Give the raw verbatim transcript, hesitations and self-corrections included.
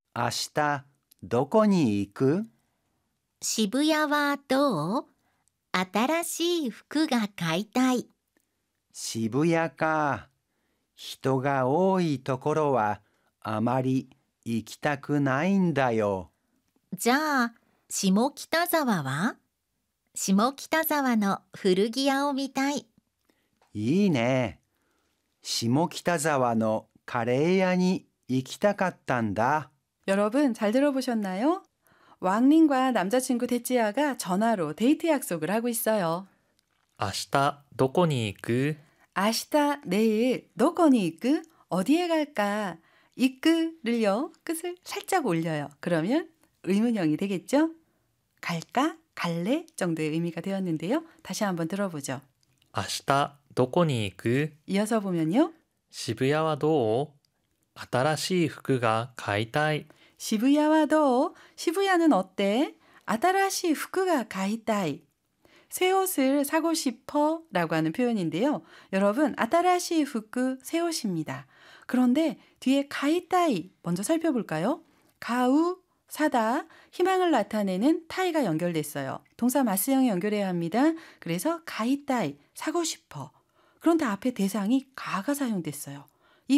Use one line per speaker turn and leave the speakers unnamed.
明日どこに行く？
渋谷はどう？新しい服が買いたい。
渋谷か。人が多いところはあまり行きたくないんだよ。
じゃあ、下北沢は？下北沢の古着屋を見たい。
いいね。下北沢のカレー屋に行きたかったんだ。
여러분 잘 들어보셨나요? 왕린과 남자친구 대찌야가 전화로 데이트 약속을 하고 있어요.
明日どこに行く?
아시다 내일 너거니 이끄 어디에 갈까? 이끄를요 끝을 살짝 올려요. 그러면 의문형이 되겠죠? 갈까? 갈래? 정도의 의미가 되었는데요. 다시 한번 들어보죠.
明日どこに行く?
이어서 보면요.
渋谷はどう? 新しい服が買いたい.
시부야와도 시부야는 어때? 아따라시 후크가 가이따이. 새 옷을 사고 싶어 라고 하는 표현인데요. 여러분 아따라시 후크 새 옷입니다. 그런데 뒤에 가이따이 먼저 살펴볼까요? 가우 사다 희망을 나타내는 타이가 연결됐어요. 동사 마스형에 연결해야 합니다. 그래서 가이따이 사고 싶어. 그런데 앞에 대상이 가가 사용됐어요.